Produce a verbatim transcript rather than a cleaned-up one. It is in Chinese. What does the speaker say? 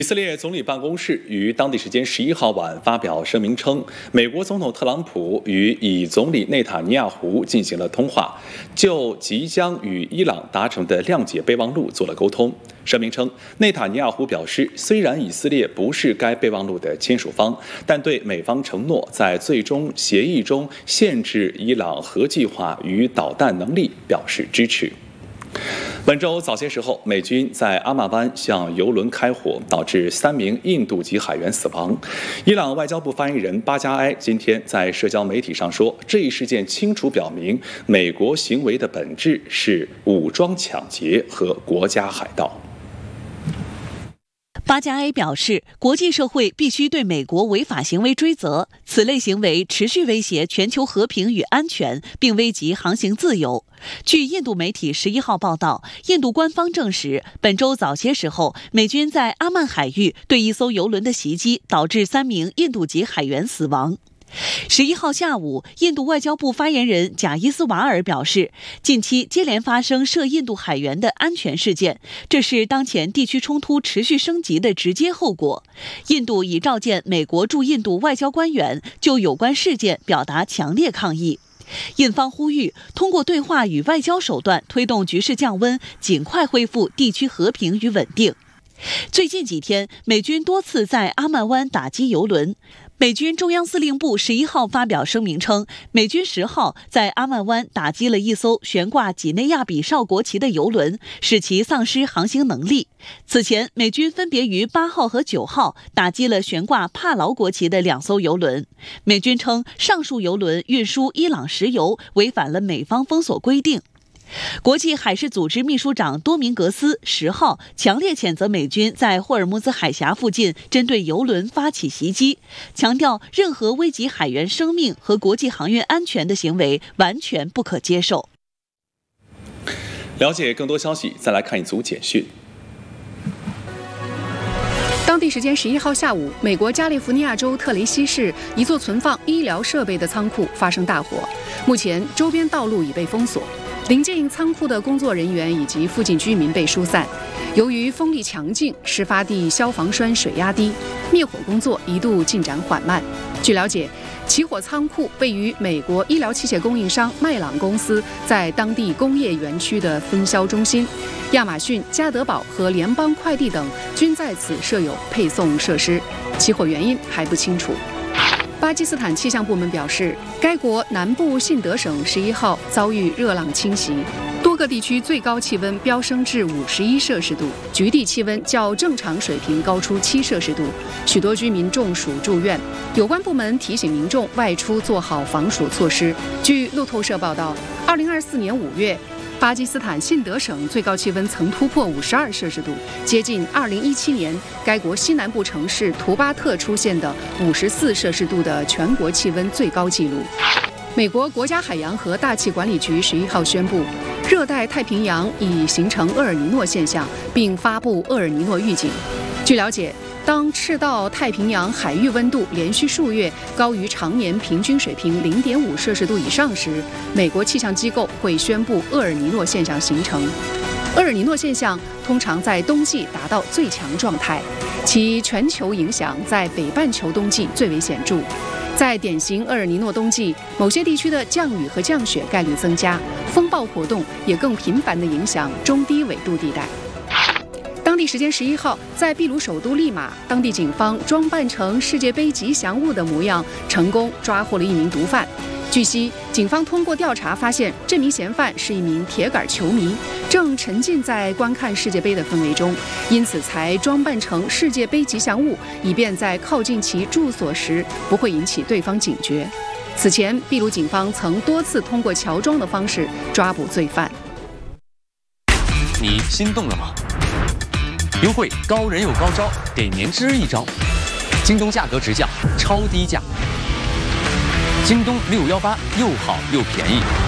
以色列总理办公室于当地时间十一号晚发表声明称，美国总统特朗普与以总理内塔尼亚胡进行了通话，就即将与伊朗达成的谅解备忘录做了沟通。声明称，内塔尼亚胡表示，虽然以色列不是该备忘录的签署方，但对美方承诺在最终协议中限制伊朗核计划与导弹能力表示支持。本周早些时候，美军在阿曼湾向油轮开火，导致三名印度籍海员死亡。伊朗外交部发言人巴加埃今天在社交媒体上说，这一事件清楚表明，美国行为的本质是武装抢劫和国家海盗。 巴加埃表示，国际社会必须对美国违法行为追责，此类行为持续威胁全球和平与安全，并危及航行自由。据印度媒体十一号报道，印度官方证实，本周早些时候，美军在阿曼海域对一艘油轮的袭击，导致三名印度籍海员死亡。十一号下午，印度外交部发言人贾伊斯瓦尔表示，近期接连发生涉印度海员的安全事件，这是当前地区冲突持续升级的直接后果。印度已召见美国驻印度外交官员，就有关事件表达强烈抗议。印方呼吁通过对话与外交手段推动局势降温，尽快恢复地区和平与稳定。最近几天，美军多次在阿曼湾打击油轮。美军中央司令部十一号发表声明称，美军十号在阿曼湾打击了一艘悬挂几内亚比绍国旗的油轮，使其丧失航行能力。此前，美军分别于八号和九号打击了悬挂帕劳国旗的两艘油轮。美军称，上述油轮运输伊朗石油，违反了美方封锁规定。国际海事组织秘书长多明格斯十号强烈谴责美军在霍尔木兹海峡附近针对油轮发起袭击，强调任何危及海员生命和国际航运安全的行为完全不可接受。 了解更多消息，再来看一组简讯。 当地时间十一号下午，美国加利福尼亚州特雷西市一座存放医疗设备的仓库发生大火，目前周边道路已被封锁。临近仓库的工作人员以及附近居民被疏散。由于风力强劲，事发地消防栓水压低，灭火工作一度进展缓慢。据了解，起火仓库位于美国医疗器械供应商麦朗公司在当地工业园区的分销中心，亚马逊、加德堡和联邦快递等均在此设有配送设施。起火原因还不清楚。巴基斯坦气象部门表示，该国南部信德省十一号遭遇热浪侵袭，多个地区最高气温飙升至五十一摄氏度，局地气温较正常水平高出七摄氏度，许多居民中暑住院。有关部门提醒民众外出做好防暑措施。据路透社报道，二零二四年五月，巴基斯坦信德省最高气温曾突破五十二摄氏度，接近二零一七年该国西南部城市图巴特出现的五十四摄氏度的全国气温最高纪录。美国国家海洋和大气管理局十一号宣布，热带太平洋已形成厄尔尼诺现象，并发布厄尔尼诺预警。据了解，当赤道太平洋海域温度连续数月高于常年平均水平零点五摄氏度以上时，美国气象机构会宣布厄尔尼诺现象形成。厄尔尼诺现象通常在冬季达到最强状态，其全球影响在北半球冬季最为显著。在典型厄尔尼诺冬季，某些地区的降雨和降雪概率增加，风暴活动也更频繁地影响中低纬度地带。当地时间十一号，在秘鲁首都利马，当地警方装扮成世界杯吉祥物的模样，成功抓获了一名毒贩。据悉，警方通过调查发现，这名嫌犯是一名铁杆球迷，正沉浸在观看世界杯的氛围中，因此才装扮成世界杯吉祥物，以便在靠近其住所时不会引起对方警觉。此前，秘鲁警方曾多次通过乔装的方式抓捕罪犯。 你心动了吗？优惠高人有高招，给年轻人一招。京东价格直降，超低价。京东六幺八又好又便宜。